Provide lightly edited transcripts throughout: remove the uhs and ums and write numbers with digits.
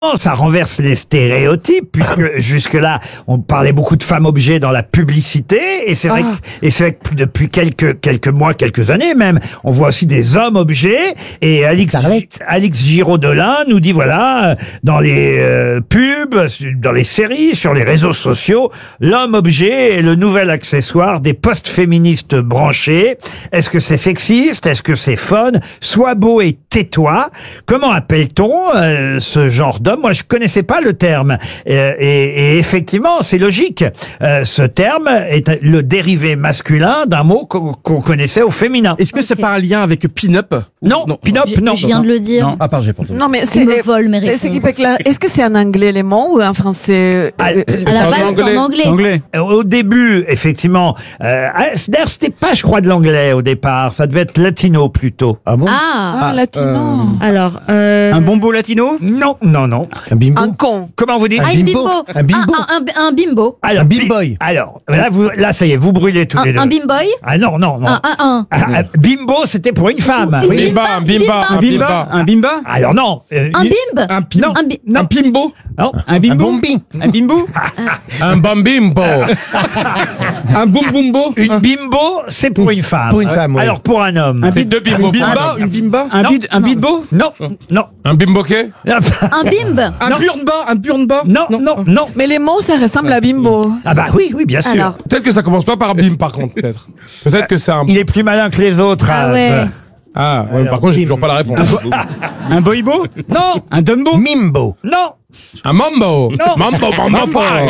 Ça renverse les stéréotypes, puisque jusque-là, on parlait beaucoup de femmes objets dans la publicité, et c'est vrai que depuis quelques mois, quelques années même, on voit aussi des hommes objets, et Alix Giraud-Delin nous dit, voilà, dans les pubs, dans les séries, sur les réseaux sociaux, l'homme objet est le nouvel accessoire des post-féministes branchés. Est-ce que c'est sexiste? Est-ce que c'est fun? Sois beau et tais-toi. Comment appelle-t-on ce genre d'homme? Moi, je connaissais pas le terme. Et effectivement, c'est logique. Ce terme est le dérivé masculin d'un mot qu'on connaissait au féminin. Est-ce que c'est pas un lien avec pin-up? Non, pin-up, non. Je viens de le dire. Non. Ah, pardon, j'ai pas entendu. Non, mais c'est me vole mes réponses. Est-ce que c'est en anglais les mots ou en français? À la base, c'est en anglais. Au début, effectivement, d'ailleurs, c'était pas, je crois, de l'anglais au départ. Ça devait être latino plutôt. Ah bon? Ah, latino. Alors, un bombo latino? Non. Un bimbo? Un con. Comment vous dites? un bimbo. Un bimbo? Un bimbo. Alors, un bimboy. Alors, là, ça y est, vous brûlez tous les deux. Un bimboy. Ah non. Bimbo, c'était pour une femme. Une Oui. bimba. Un bimba? Alors non. Un bimbe. Non. Un pimbo? Non. Un bimbo? Un bimbo? Un bambimbo. Un boum-boumbo? Une bimbo, c'est pour une femme. Pour une femme, oui. Alors pour un homme. C'est deux bimbos. Une bimba? Un bimbo? Non. Un bimboquet. Un bimbe. Un purnba? Non. Mais les mots, ça ressemble à bimbo. Ah bah oui, bien sûr. Alors. Peut-être que ça commence pas par bim, par contre, peut-être. Peut-être que c'est un. Il est plus malin que les autres. Ah ouais. Ah, ouais, par contre, j'ai toujours pas la réponse. Un boibo? Non. Un dumbo? Mimbo. Non. Un mambo. Non. Mambo fire.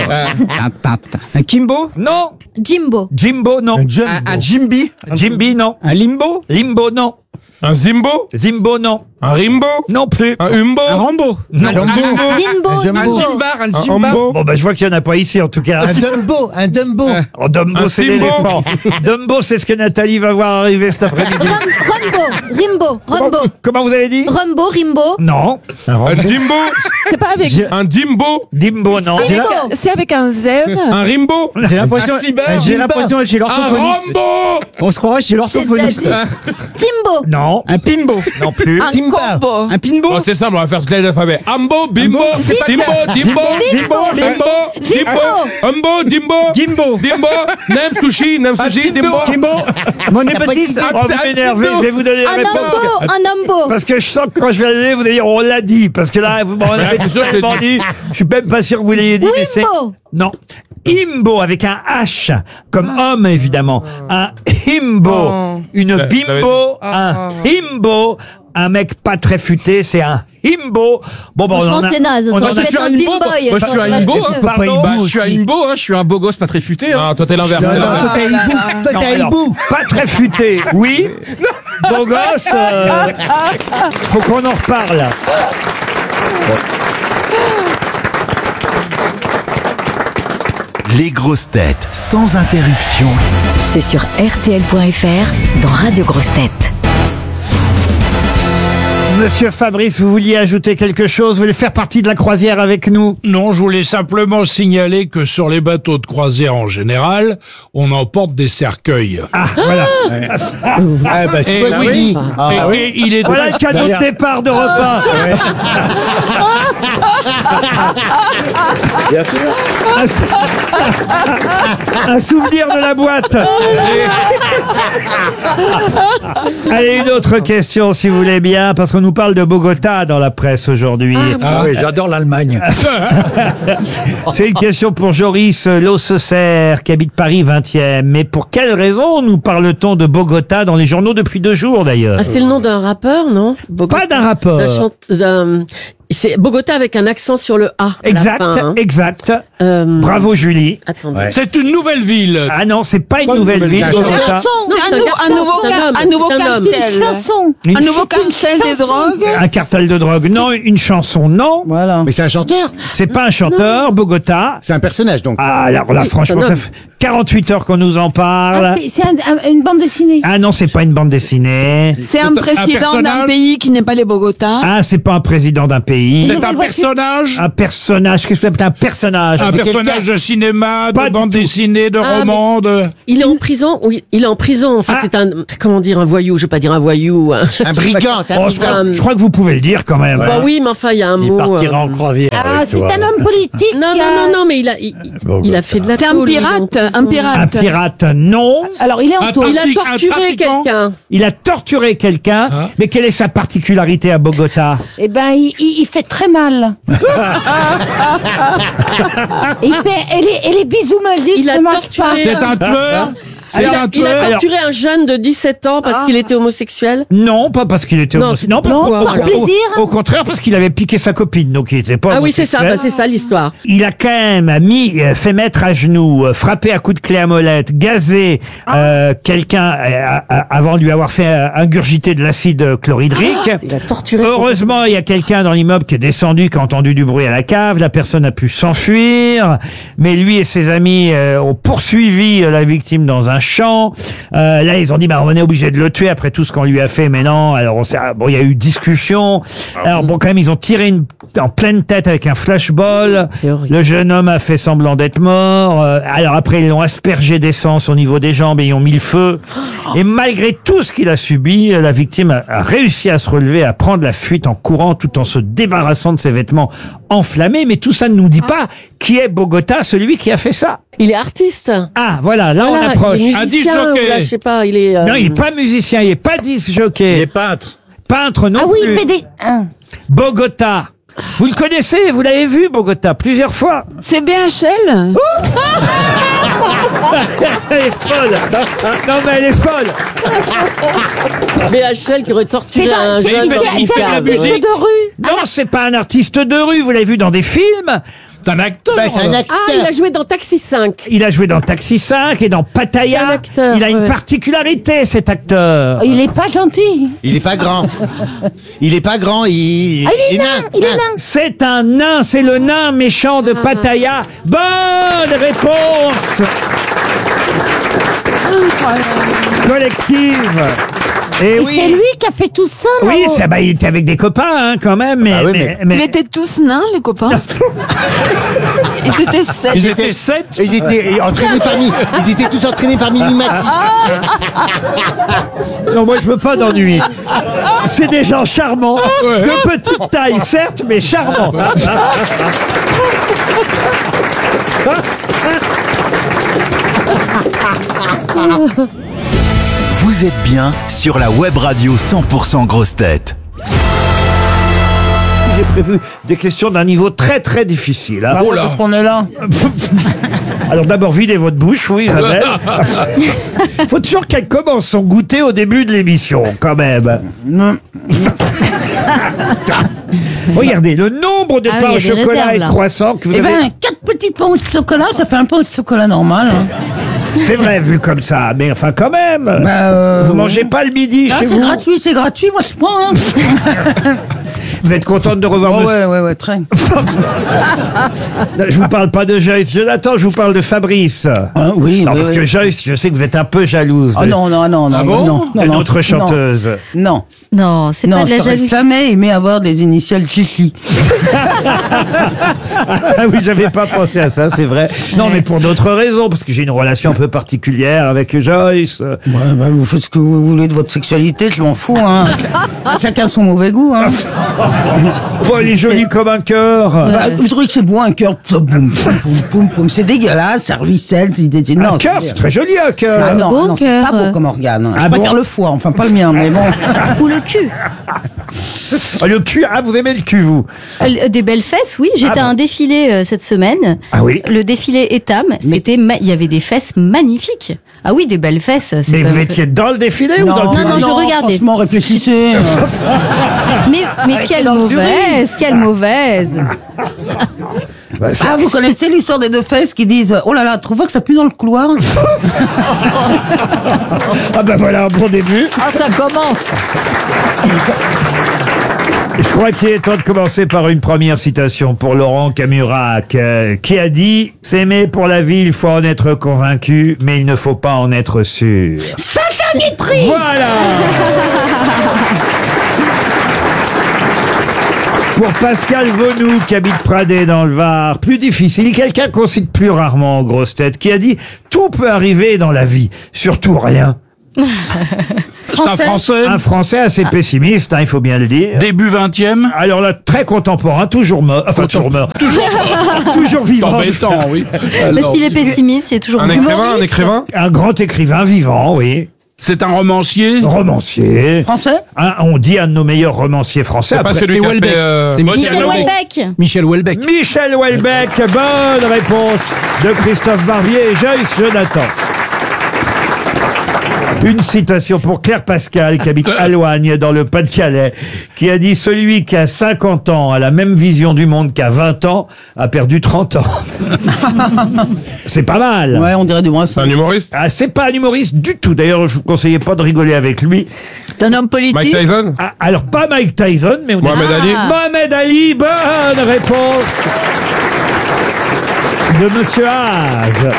Un kimbo? Non. Jimbo. Jimbo, non. Un jimbi? Jimby, non. Un limbo? Limbo, non. Un zimbo. Zimbo, non. Un rimbo. Non plus. Un umbo. Un rambo? Non. Dimbo. Un Un jimbar? umbo. Bon bah je vois qu'il y en a pas ici en tout cas. Un Dumbo. Oh, Dumbo, Un c'est Simbo. l'éléphant. Dumbo, c'est ce que Nathalie va voir arriver cet après-midi. Rumbo. Comment vous avez dit? Rimbo. Non. Un dimbo. C'est pas avec. Un dimbo. Dimbo, non. C'est avec un Z. Un rimbo. J'ai l'impression d'être chez Un l'orthophoniste. rambo. On se croirait chez l'orthophoniste. Timbo. Non. Un pimbo? Non plus. Un combo. Un pinbo? Oh, c'est simple, on va faire toute l'alphabet. Ambo, bimbo, simbo, dimbo, limbo, umbo, dimbo, Gimbo? nem sushi, dimbo. Kimbo? Mon épatis? Oh, vous m'énervez, je vais vous donner la réponse. Un umbo. Parce que je sens que quand je vais aller, vous allez dire, on l'a dit. Parce que là, vous m'en avez c'est sûr que tellement dit. Je suis même pas sûr que vous l'ayez dit, mais c'est... Wimbo. Non. Imbo, avec un H, comme homme, évidemment. Un himbo. Une bimbo. Un himbo. Un mec pas très futé, c'est un himbo. Bon, on Franchement, en a... c'est naze. on Ça a- aurait pu être un bimboy. Moi, je suis un imbo, hein. Pardon. Je suis un imbo, hein. Je suis un beau gosse pas très futé, hein. Ah, toi, t'es l'inverse. Non, toi t'as hibou. Toi Non, t'as alors, hibou. pas très futé, oui. Beau gosse, faut qu'on en reparle. Les grosses têtes sans interruption. C'est sur RTL.fr dans Radio Grosses Têtes. Monsieur Fabrice, vous vouliez ajouter quelque chose? Vous voulez faire partie de la croisière avec nous? Non, je voulais simplement signaler que sur les bateaux de croisière en général, on emporte des cercueils. Ah, voilà. Ah bah tu Et vois, oui. oui. Et il est Voilà le cadeau de départ de repas. Bien sûr. Un souvenir de la boîte. Allez, une autre question, si vous voulez bien, parce qu'on nous parle de Bogota dans la presse aujourd'hui. Ah oui, j'adore l'Allemagne. C'est une question pour Joris Losseser, qui habite Paris 20e. Mais pour quelle raison nous parle-t-on de Bogota dans les journaux depuis 2 jours, d'ailleurs? Ah, c'est le nom d'un rappeur, non? Pas d'un rapport. C'est Bogota avec un accent sur le A. Exact, à la fin, hein. exact. Bravo, Julie. Attendez. C'est une nouvelle ville. Ah non, c'est pas une nouvelle ville, Bogota. Non, c'est Un nouveau cartel. Une- Un nouveau cartel des drogues. Un cartel de drogue. Non, une chanson, non. Voilà. Mais c'est un chanteur. C'est pas un chanteur, Bogota. C'est un personnage donc. Ah, alors là, Oui, franchement, c'est un ça homme. fait 48 heures qu'on nous en parle. C'est une bande dessinée. Ah non, c'est pas une bande dessinée. C'est un président d'un personnage. pays qui n'est pas les Bogota. Ah, c'est pas un président d'un pays. pays. C'est un personnage. Un personnage, qu'est-ce que c'est un personnage? Un C'est personnage quelqu'un- de cinéma, Pas de du bande tout. dessinée, de Ah, roman, de... Il est en prison. Oui, il est en prison. En fait, c'est un, comment dire, un voyou. Je vais pas dire un voyou. Un brigand, c'est un Oh, brigand. je crois que vous pouvez le dire quand même. Bah oui, mais enfin, il y a un mot. en croisière. Ah, c'est un homme politique. Non, mais il a fait de la C'est un tôle, il est en pirate, prison. un Un pirate. pirate, non. Alors, il est en Un taule. Il a Un torturé trafiquant. quelqu'un. Il a torturé quelqu'un. Mais quelle est sa particularité à Bogota? Eh ben, il fait très mal. Et les bisous magiques, Il a ça marche pas. torturé. C'est un tueur. C'est Il un a tueur. torturé un jeune de 17 ans parce qu'il était homosexuel. Non, pas parce qu'il était Non, homosexuel. c'est pourquoi, par alors plaisir. Au contraire, parce qu'il avait piqué sa copine, donc il était pas Ah oui, c'est ça, homosexuel. bah, c'est ça l'histoire. Il a quand même fait mettre à genoux, frappé à coups de clé à molette, gazé quelqu'un avant de lui avoir fait ingurgiter de l'acide chlorhydrique. Il a torturé. Heureusement, il y a quelqu'un dans l'immeuble qui est descendu, qui a entendu du bruit à la cave. La personne a pu s'enfuir, mais lui et ses amis ont poursuivi la victime dans un champ. Là, ils ont dit, bah, on est obligé de le tuer après tout ce qu'on lui a fait. Mais non. Alors, bon, il y a eu discussion. Alors, bon, quand même, ils ont tiré en pleine tête avec un flashball. C'est horrible. Le jeune homme a fait semblant d'être mort. Alors après, ils l'ont aspergé d'essence au niveau des jambes et ils ont mis le feu. Et malgré tout ce qu'il a subi, la victime a réussi à se relever, à prendre la fuite en courant tout en se débarrassant de ses vêtements enflammés. Mais tout ça ne nous dit pas qui est Bogota, celui qui a fait ça. Il est artiste. Ah, voilà, là Voilà, on approche. Il est Un musicien, disc-jockey. ou là, je sais pas, il est. Non, il est pas musicien, il est pas disc jockey. Il est peintre. Peintre non Ah oui, plus. mais des... Bogota. Vous le connaissez, vous l'avez vu, Bogota, plusieurs fois. C'est BHL. Elle est folle. Non, mais elle est folle. BHL qui aurait C'est torturé un c'est- jeune c'est- dans une c'est un cave. artiste Oui. de rue. Non, c'est pas un artiste de rue, vous l'avez vu dans des films. C'est un acteur. Bah, c'est un acteur. Ah, il a joué dans Taxi 5. Il a joué dans Taxi 5 et dans C'est un Pattaya. acteur, Il a une ouais. particularité, cet acteur. Il est pas gentil. Il est pas grand. Il est pas grand, il est nain. Il est nain. C'est un nain, c'est le nain méchant de Pattaya. Bonne réponse collective. Et Et oui. c'est lui qui a fait tout ça, là. Oui, ça, bah, il était avec des copains, hein, quand même. Mais, Ah oui, mais- Ils étaient tous nains, les copains. Ils étaient 7. Ils étaient 7. Ils étaient entraînés ils étaient tous entraînés par Mimimati. Non, moi, je veux pas d'ennui. C'est des gens charmants. Ouais. De petite taille, certes, mais charmants. Vous êtes bien sur la web radio 100% grosses têtes. J'ai prévu des questions d'un niveau très très difficile. Hein. Oh là. On est là. Alors d'abord, videz votre bouche, oui Isabelle. Faut toujours qu'elle commence son goûter au début de l'émission, quand même. Regardez, le nombre de Ah oui, pains il y au a des chocolat réserves, et de là. croissants que vous Eh avez... ben, 4 petits pains au chocolat, ça fait un pain au chocolat normal. Hein. C'est vrai, vu comme ça, mais enfin quand même. Vous mangez pas le midi Ah, chez c'est vous. gratuit, moi je prends. Hein. Vous êtes contente de revoir monsieur... ouais, très. Non, je vous parle pas de Joyce Jonathan, je vous parle de Fabrice. Ah, oui, Non, parce que Joyce, je sais que vous êtes un peu jalouse Ah de, non, de notre chanteuse. Non, Non, c'est non, pas de la j'aurais jalousie. jamais aimé avoir des initiales Chichi. Ah oui, j'avais pas pensé à ça, c'est vrai. Non, mais pour d'autres raisons, parce que j'ai une relation un peu particulière avec Joyce. Ouais, bah, vous faites ce que vous voulez de votre sexualité, je m'en fous. Hein. Chacun son mauvais goût. Hein. Bon, elle est jolie comme un cœur. Bah, vous trouvez que c'est beau un cœur Boum, boum, boum, boum. C'est dégueulasse, ça ruisselle, Un cœur, c'est très joli un Ah cœur. non, beau non, c'est cœur. pas beau comme organe. Hein. Ah Je bon préfère le foie, enfin pas le mien, mais bon. Ou le cul. Ah, le cul, ah, vous aimez le cul, vous? Des belles fesses, oui. J'étais à un défilé cette semaine. Ah oui. Le défilé Etam, c'était il y avait des fesses magnifiques. Ah oui, des belles fesses. c'est Mais pas- vous étiez dans le défilé ou dans le non, public? je regardais. Franchement, réfléchissez. Mais quelle mauvaise, quelle mauvaise. Ouais, ça- Ah, vous connaissez l'histoire des deux fesses qui disent « Oh là là, trouve pas que ça pue dans le couloir ?» Ah ben voilà un bon début. Ah, ça commence. Je crois qu'il est temps de commencer par une première citation pour Laurent Camurac, qui a dit « S'aimer pour la vie, il faut en être convaincu, mais il ne faut pas en être sûr. » Sacha Guitry. Voilà. Pour Pascal Vaunou, qui habite Pradé dans le Var, plus difficile, quelqu'un qu'on cite plus rarement en grosses têtes, qui a dit « Tout peut arriver dans la vie, surtout rien ». C'est un Français. Un Français assez pessimiste, il faut bien le dire. Début 20e. Alors là, très contemporain, toujours mort, enfin toujours mort, toujours C'est vivant. embêtant, oui. Mais Alors, s'il est pessimiste, il est toujours Un humoriste. écrivain Un grand écrivain vivant, oui. c'est un romancier. Romancier. Français? On dit un de nos meilleurs romanciers français. C'est pas Après, celui qui a Houellebecq. fait... C'est Michel Michel Houellebecq. Michel Houellebecq. Michel Houellebecq, bonne réponse de Christophe Barbier et Joyce Jonathan. Une citation pour Claire Pascal, qui habite Aloigne, dans le Pas-de-Calais, qui a dit « Celui qui a 50 ans a la même vision du monde qu'à 20 ans, a perdu 30 ans. » C'est pas mal. Ouais, on dirait du moins C'est ça. un humoriste Ah, c'est pas un humoriste du tout. D'ailleurs, je vous conseillais pas de rigoler avec lui. C'est un homme politique. Mike Tyson Ah, alors, pas Mike Tyson, mais on Mohamed Ali Mohamed Ali, bonne réponse de Monsieur Haas.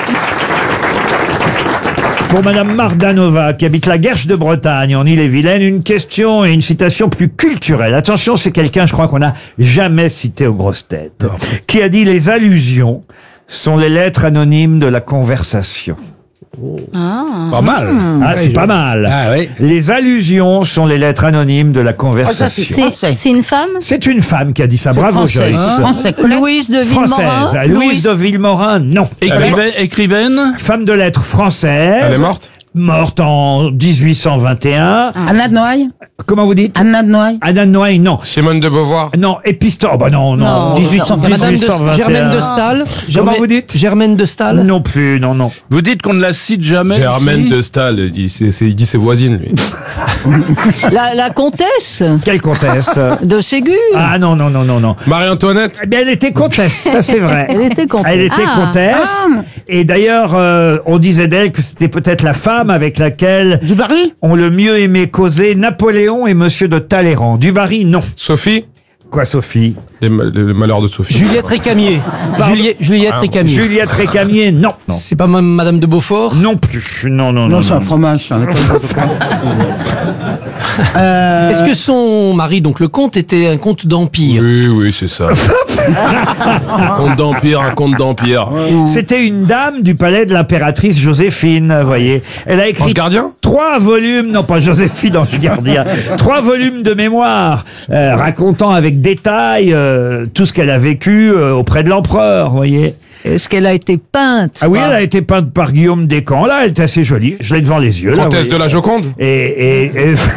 Pour Madame Mardanova, qui habite la Guerche de Bretagne, en Ille-et-Vilaine, une question et une citation plus culturelle. Attention, c'est quelqu'un, je crois, qu'on n'a jamais cité aux grosses têtes, qui a dit « Les allusions sont les lettres anonymes de la conversation ». Pas mal. Ah, c'est pas mal. Ah oui. Les allusions sont les lettres anonymes de la Ah, ça, conversation. c'est français. C'est une femme? C'est une femme qui a dit ça. C'est Bravo, français. Joyce. Français. Louise de Villemorin. Française. Louise de Villemorin, non. Écrivaine. Femme de lettres française. Elle est morte Morte en 1821. Anna de Noailles? Comment vous dites? Anna de Noailles? Anna de Noailles, non. Simone de Beauvoir Non, Épistore, bah non, non. Non. 1821. Germaine de Staël. Comment vous dites? Germaine de Staël. Non plus, non, non. Vous dites qu'on ne la cite jamais. Germaine ici de Staël, il dit ses voisines, lui. La comtesse Quelle comtesse? de Ségur. Ah non, non, non, non, non. Marie-Antoinette Eh bien, elle était comtesse, ça c'est vrai. Elle était comtesse. Elle était Ah. comtesse. Et d'ailleurs, on disait d'elle que c'était peut-être la femme avec laquelle Du Barry? ont le mieux aimé causer Napoléon et Monsieur de Talleyrand. Du Barry, non. Sophie Quoi, Sophie? Les malheurs de Sophie. Juliette Récamier. Juliette Récamier. Juliette Récamier, non. Non. C'est pas Madame de Beaufort. Non plus. Non, non, non. Non, c'est non. un fromage, ça. Est-ce que son mari, donc le comte, était un comte d'empire? Oui, oui, c'est ça. Un conte d'empire. C'était une dame du palais de l'impératrice Joséphine, vous voyez. Elle a écrit Ange Gardien 3 volumes, non pas Joséphine Ange Gardien, 3 volumes de mémoire, racontant avec détail tout ce qu'elle a vécu auprès de l'empereur, vous voyez. Est-ce qu'elle a été peinte? Ah oui, elle a été peinte par Guillaume Descamps. Là, elle est assez jolie. Je l'ai devant les yeux. Là, Comtesse vous de la Joconde et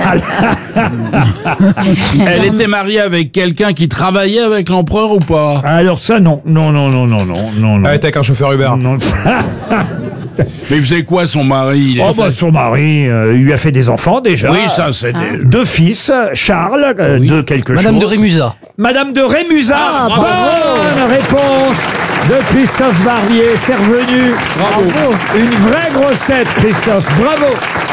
Elle était mariée avec quelqu'un qui travaillait avec l'empereur ou pas? alors ça, non. Non, non, non, non, non, non, non. Elle était avec un chauffeur Uber. Non. Mais il faisait quoi son mari? Oh, bah, son mari, il lui a fait des enfants déjà. Oui, ça c'est. 2 fils, Charles, de quelque Madame chose. de Rémusat. Madame de Rémusat. Bonne réponse de Christophe Barbier. C'est revenu. Bravo. Une vraie grosse tête, Christophe. Bravo.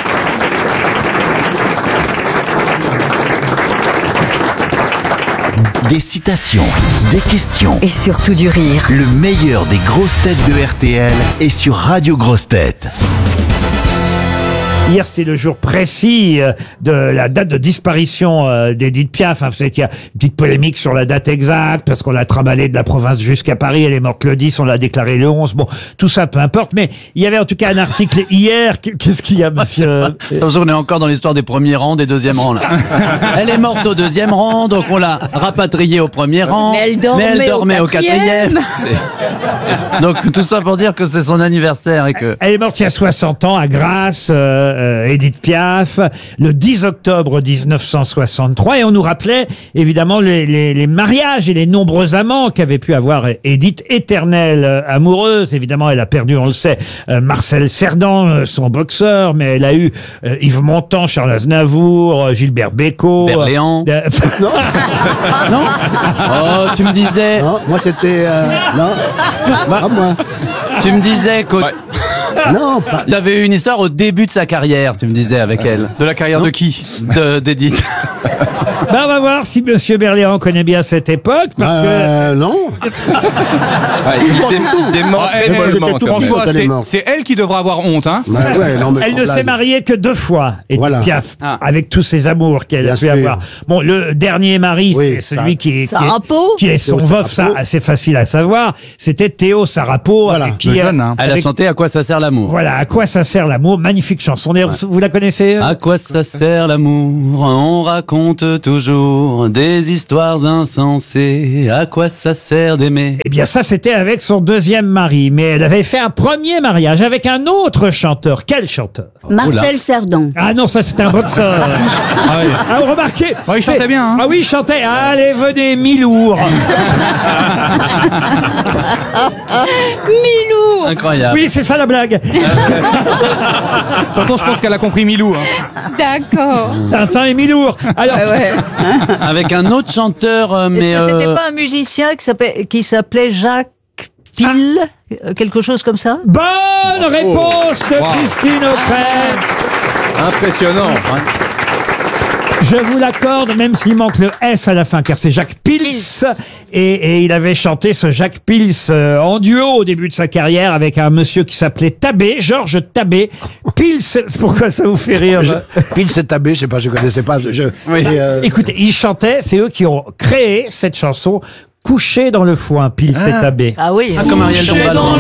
Des citations, des questions. Et surtout du rire. Le meilleur des grosses têtes de RTL est sur Radio Grosses Têtes. Hier, c'était le jour précis de la date de disparition d'Edith Piaf. Enfin, vous savez qu'il y a une petite polémique sur la date exacte, parce qu'on l'a trimballée de la province jusqu'à Paris. Elle est morte le 10, on l'a déclarée le 11. Bon, tout ça, peu importe. Mais il y avait en tout cas un article hier. Qu'est-ce qu'il y a, monsieur? On est encore dans l'histoire des premiers rangs, des deuxièmes rangs, là. Elle est morte au deuxième rang, donc on l'a rapatriée au premier rang. Mais elle dormait au quatrième. Donc tout ça pour dire que c'est son anniversaire et que... Elle est morte il y a 60 ans à Grasse, Edith Piaf, le 10 octobre 1963. Et on nous rappelait évidemment les mariages et les nombreux amants qu'avait pu avoir Edith, éternelle amoureuse. Évidemment, elle a perdu, on le sait, Marcel Cerdan, son boxeur, mais elle a eu Yves Montand, Charles Aznavour, Gilbert Bécaud. Berléand. Non? Oh, tu me disais... Non, moi c'était... non? Pas moi. Tu me disais qu'au... Non, pas... T'avais eu une histoire au début de sa carrière, tu me disais, avec elle. De la carrière de qui? D'Edith. Ben, on va voir si Monsieur Berléand connaît bien cette époque, parce que... non. Des morts très moi, j'étais mollement, tout quand même. François, elle est morte. C'est elle qui devra avoir honte, hein. Ouais, non, mais Elle ne là, s'est mariée que 2 fois, Edith Voilà. Piaf, Ah. avec tous ses amours qu'elle a Bien pu sûr. avoir. Bon, le dernier mari, Oui, c'est celui qui est Sarapo. qui est son Théo veuf, ça, Sarapo. assez facile à savoir. C'était Théo Sarapo, Voilà, avec qui... le jeune, hein. Elle a avec- chanté À quoi ça sert l'amour. Voilà, à quoi ça sert l'amour? Magnifique chanson. D'ailleurs, vous la connaissez? À quoi ça sert l'amour? On raconte toujours des histoires insensées. À quoi ça sert d'aimer? Eh bien, ça, c'était avec son deuxième mari. Mais elle avait fait un premier mariage avec un autre chanteur. Quel chanteur? Marcel Cerdan. Ah non, ça, c'était un boxeur. Ah, vous remarquez? Oh, il chantait bien, hein. Ah oui, il chantait. Allez, venez, Milour. Milou. Incroyable. Oui, c'est ça la blague. Pourtant, je pense qu'elle a compris Milou, hein. D'accord. Tintin et Milour. Alors, Avec un autre chanteur, mais... Est-ce que c'était pas un musicien qui s'appelait Jacques Pille, quelque chose comme ça? bonne réponse de Christine O'Krent. Impressionnant. Je vous l'accorde, même s'il manque le S à la fin, car c'est Jacques Pils. Et il avait chanté ce Jacques Pils en duo au début de sa carrière avec un monsieur qui s'appelait Tabé, Georges Tabé. Pils, c'est pourquoi ça vous fait rire? Pile c'est tabé, je sais pas, je connaissais pas. Oui. Écoutez, ils chantaient, c'est eux qui ont créé cette chanson. Couché dans le foin, Pils et Tabé. Ah oui. Ah, comme Ariel Dombal.